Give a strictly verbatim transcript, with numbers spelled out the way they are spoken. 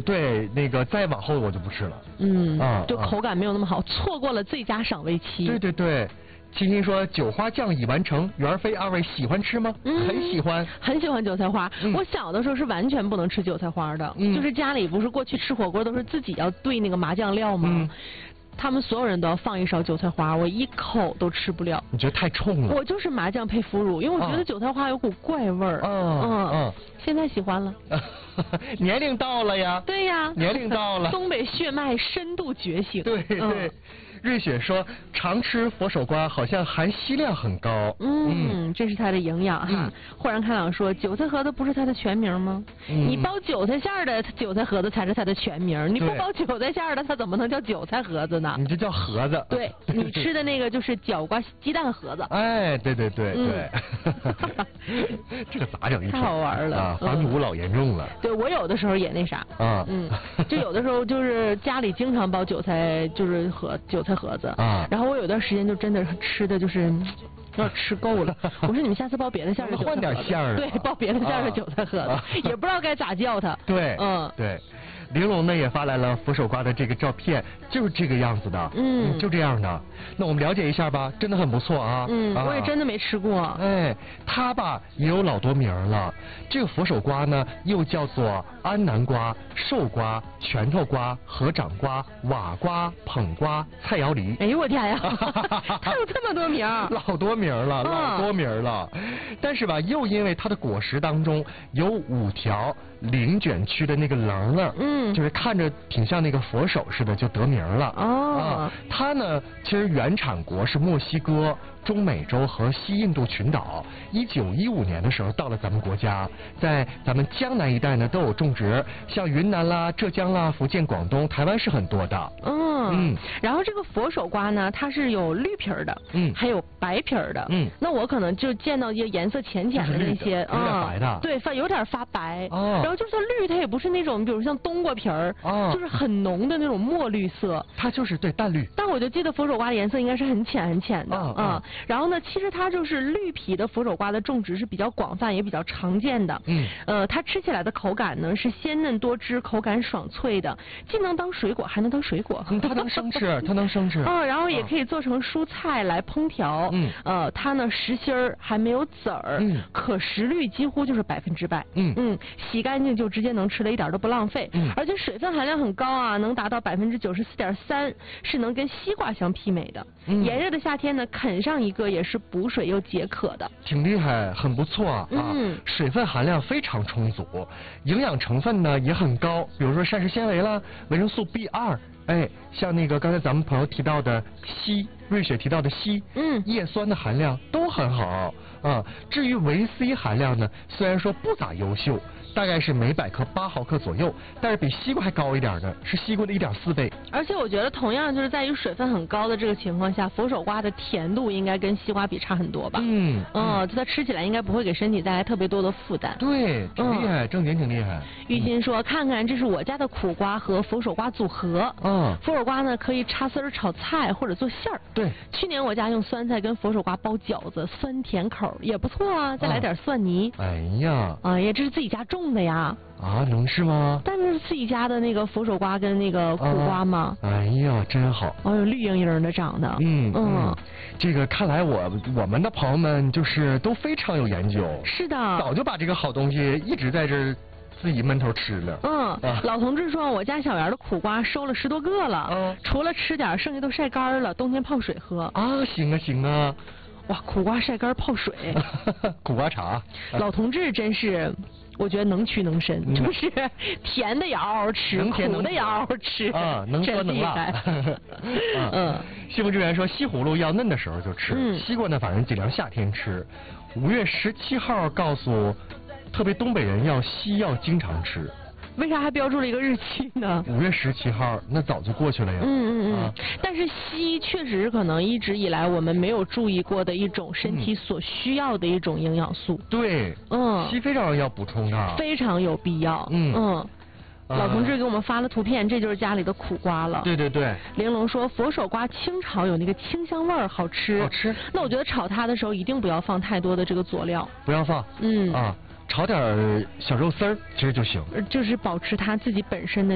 对，那个再往后我就不吃了。 嗯， 啊， 就口感没有那么好，错过了最佳赏味期。 对对对。欣欣说韭花酱已完成，袁飞二位喜欢吃吗？嗯，很喜欢， 很喜欢韭菜花。 嗯、 我小的时候是完全不能吃韭菜花的，嗯、就是家里不是过去吃火锅都是自己要兑那个麻酱料吗？嗯，他们所有人都要放一勺韭菜花，我一口都吃不了。 你觉得太冲了？ 我就是麻酱配腐乳，因为我觉得韭菜花有股怪味儿。 嗯嗯嗯， 现在喜欢了。 年龄到了呀。 对呀， 年龄到了。 东北血脉深度觉醒。 对对。嗯，瑞雪说常吃佛手瓜好像含硒量很高。 嗯，这是它的营养哈。嗯、豁然开朗说韭菜盒子不是它的全名吗？嗯、你包韭菜馅儿的韭菜盒子才是它的全名，你不包韭菜馅儿的它怎么能叫韭菜盒子呢？ 你这叫盒子。 对，你吃的那个就是角瓜鸡蛋盒子。 哎，对对对对。嗯、这个咋整？ 太好玩了啊！把你侮老严重了。 对，我有的时候也那啥。啊。嗯，就有的时候就是家里经常包韭菜，就是盒韭菜盒子。啊。然后我有段时间就真的吃的就是有点吃够了。我说你们下次包别的馅儿的韭菜盒子。换点馅儿。 对，包别的馅儿的韭菜盒子，啊、也不知道该咋叫它。 对。嗯。对。玲珑呢也发来了佛手瓜的这个照片，就是这个样子的，嗯，就这样的。那我们了解一下吧，真的很不错啊。 嗯，啊、我也真的没吃过。 哎，它吧也有老多名了。这个佛手瓜呢，又叫做安南瓜、寿瓜、拳头瓜、合掌瓜、瓦瓜、捧瓜、菜肴梨。 哎呦我天呀，它有这么多名， 老多名了，老多名了。嗯、但是吧，又因为它的果实当中有五条鳞卷区的那个棱棱，嗯，就是看着挺像那个佛手似的，就得名了。哦，啊，它呢，其实原产国是墨西哥、中美洲和西印度群岛。一九一五年的时候到了咱们国家，在咱们江南一带呢都有种植，像云南啦、浙江啦、福建、广东、台湾是很多的。 嗯嗯。然后这个佛手瓜呢，它是有绿皮儿的，嗯，还有白皮儿的，嗯。那我可能就见到一些颜色浅浅的那些， 有点白的， 对，发有点发白。哦。然后就算绿，它也不是那种，比如像冬瓜皮儿，哦，就是很浓的那种墨绿色。 它就是对淡绿。 但我就记得佛手瓜的颜色应该是很浅很浅的，啊。然后呢，其实它就是绿皮的佛手瓜的种植是比较广泛也比较常见的。嗯。呃，它吃起来的口感呢是鲜嫩多汁，口感爽脆的，既能当水果还能当水果。 嗯，它能生吃，它能生吃。 嗯，然后也可以做成蔬菜来烹调。嗯。呃，它呢实心儿还没有籽儿，嗯，可食率几乎就是百分之百。嗯嗯，洗干净就直接能吃了，一点都不浪费。嗯。而且水分含量很高啊，能达到百分之九十四点三，是能跟西瓜相媲美的。嗯。炎热的夏天呢，啃上一个也是补水又解渴的。 挺厉害，很不错啊。嗯。水分含量非常充足，营养成分呢也很高，比如说膳食纤维啦、维生素 B 二，哎，像那个刚才咱们朋友提到的硒，瑞雪提到的硒，嗯，叶酸的含量都很好啊。至于维 C 含量呢，虽然说不咋优秀，大概是每百克八毫克左右，但是比西瓜还高一点的，是西瓜的一点四倍。 而且我觉得同样就是在于水分很高的这个情况下，佛手瓜的甜度应该跟西瓜比差很多吧？嗯，嗯，就它吃起来应该不会给身体带来特别多的负担。 对，挺厉害，正经挺厉害。 玉鑫说：“看看，这是我家的苦瓜和佛手瓜组合。嗯，佛手瓜呢可以插丝儿炒菜或者做馅儿。 对， 去年我家用酸菜跟佛手瓜包饺子，酸甜口也不错啊。再来点蒜泥。 哎呀， 啊，也这是自己家种的呀。 啊，能吃吗？ 但是自己家的那个佛手瓜跟那个苦瓜吗？ 哎呀，真好。 哦，绿莹莹的长的。嗯嗯，这个看来我我们的朋友们就是都非常有研究。 是的， 早就把这个好东西一直在这儿自己闷头吃了。 嗯，啊、老同志说，我家小园的苦瓜收了十多个了，嗯，除了吃点，剩下都晒干了，冬天泡水喝。 啊，行啊行啊。 哇，苦瓜晒干泡水， 苦瓜茶。 老同志真是。我觉得能屈能伸，就是甜的也嗷嗷吃，苦的也嗷嗷吃， 啊，能说能辣。嗯，幸福之源说西葫芦要嫩的时候就吃，嗯、西瓜呢反正尽量夏天吃。五月十七号告诉特别东北人要西药经常吃。 为啥还标注了一个日期呢？ 五月十七号，那早就过去了呀。嗯嗯嗯。啊、但是硒确实是可能一直以来我们没有注意过的一种身体所需要的一种营养素。 对。嗯。硒非常要补充的。 非常有必要。嗯嗯。老同志给我们发了图片，这就是家里的苦瓜了。 对对对。 玲珑说佛手瓜清炒有那个清香味儿，好吃。 好吃。 那我觉得炒它的时候一定不要放太多的这个佐料。 不要放。嗯。啊。炒点小肉丝儿其实就行， 就是保持它自己本身的